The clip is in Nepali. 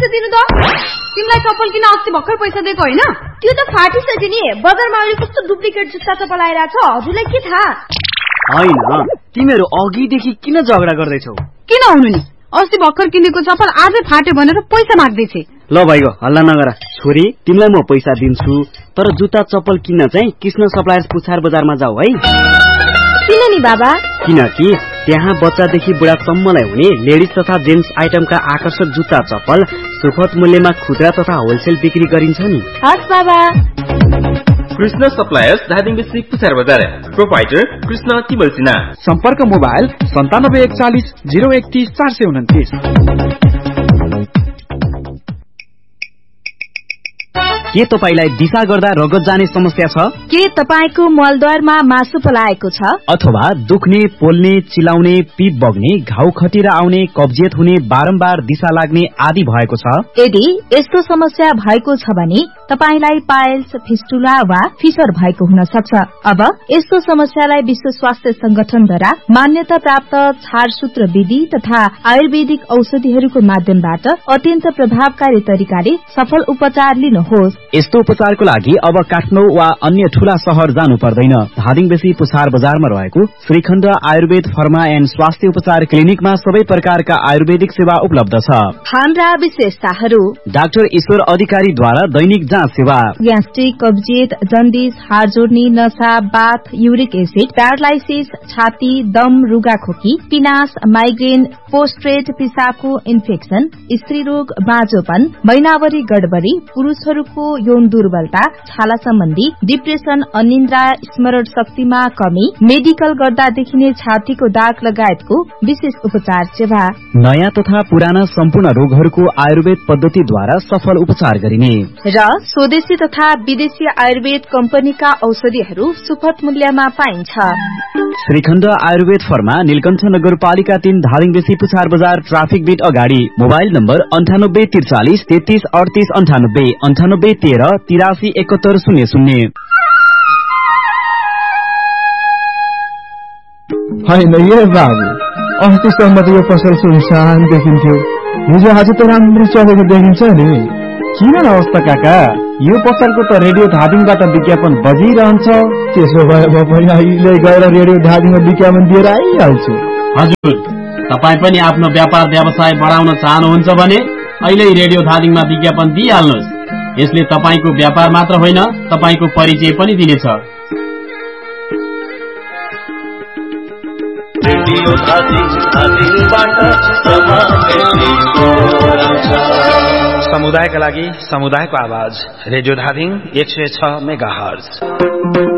दिनु त? तिमीलाई चप्पल किन अस्ति भर्खर पैसा दिएको होइन? त्यो त फाटिसक्यो नि। बजारमा अहिले कस्तो डुप्लिकेट जुत्ता चप्पल आइरहेछ, हजुरलाई के थाहा? होइन, तिमीहरू अघिदेखि किन झगडा गर्दैछौ? किन हुनु नि, अस्ति भर्खर किनेको चप्पल आजै फाट्यो भनेर पैसा माग्दैछ। ल भइगयो, हल्ला नगर। छोरी, तिमीलाई म पैसा दिन्छु, तर जुत्ता चप्पल किन्न चाहिँ कृष्ण सप्लायर्स पुछार बजारमा जाऊ है। किन नि बाबा? किनकि त्यहाँ बच्चादेखि बुढासम्मलाई हुने लेडिज तथा जेन्ट्स आइटमका आकर्षक जुत्ता चप्पल सुपथ मूल्यमा खुद्रा तथा होलसेल बिक्री गरिन्छ नि। हस् बाबा। कृष्ण सप्लायर्स धादिङ बेसी पुछार बजार। प्रोपाइटर कृष्ण तिमल सिन्हा। सम्पर्क मोबाइल 9741 031 429। के तपाईलाई दिशा गर्दा रगत जाने समस्या छ? के तपाईको मलद्वारमा मासु पलाएको छ? अथवा दुख्ने, पोल्ने, चिलाउने, पिप बग्ने, घाउ खटिरा आउने, कब्जियत हुने, बारम्बार दिशा लाग्ने आदि भएको छ? यदि यस्तो समस्या भएको छ भने तपाईलाई पाइल्स, फिस्टुला वा फिसर भएको हुन सक्छ। अब यस्तो समस्यालाई विश्व स्वास्थ्य संगठनद्वारा मान्यता प्राप्त छाडसूत्र विधि तथा आयुर्वेदिक औषधिहरूको माध्यमबाट अत्यन्त प्रभावकारी तरिकाले सफल उपचार लिनुहोस्। यस्तो उपचारको लागि अब काठमाडौँ वा अन्य ठूला शहर जानु पर्दैन। धादिङ बेसी पुछार बजारमा रहेको श्रीखण्ड आयुर्वेद फर्मा एन्ड स्वास्थ्य उपचार क्लिनिकमा सबै प्रकारका आयुर्वेदिक सेवा उपलब्ध छ। हाम्रा विशेषताहरू: डाक्टर ईश्वर अधिकारीद्वारा दैनिक जाँच सेवा, ग्यास्ट्रिक, कब्जियत, जन्डिस, हाड जोड्ने, नशा, बाथ, युरिक एसिड, प्यारालाइसिस, छाती, दम, रुगाखोकी, पिनास, माइग्रेन, पोस्ट्रेट, पिसाबको इन्फेक्सन, स्त्री रोग, बाँझोपन, महिनावरी गडबडी, पुरुषहरूको यौन दुर्बलता, छाला सम्बन्धी डिप्रेसन, अनिन्द्रा, स्मरण शक्तिमा कमी, मेडिकल गर्दा देखिने छातीको दाग लगायतको विशेष उपचार सेवा। नयाँ तथा पुराना सम्पूर्ण रोगहरूको आयुर्वेद पद्धतिद्वारा सफल उपचार गरिने र स्वदेशी तथा विदेशी आयुर्वेद कम्पनीका औषधिहरू सुपथ मूल्यमा पाइन्छ। श्रीखण्ड आयुर्वेद फर्मा, नीलकण्ठ नगरपालिका 3, धादिङ बेसी पुछार बजार, ट्राफिक बीट अगाडि। Mobile number 9843 33 38 98 98 13 83 71 00। होइन यो बाबु, अस्तिसम्म त यो पसल सुनसान देखिन्थ्यो, हिजो आज त राम्रो चलेको देखिन्छ नि। किन अवस्था काका? यो पसलको त रेडियो धादिङबाट विज्ञापन बजिरहन्छ। त्यसो भए म पनि अहिले गएर रेडियो धादिङमा विज्ञापन दिएर आइहाल्छु। हजुर, तपाईँ पनि आफ्नो व्यापार व्यवसाय बढाउन चाहनुहुन्छ भने अहिले रेडियो धादिङमा विज्ञापन दिइहाल्नुहोस्। यसले तपाईको व्यापार मात्र होइन, तपाईको परिचय पनि दिनेछ। समुदायका लागि समुदायको आवाज, रेडियो धादिङ 106 मेगाहर्ज।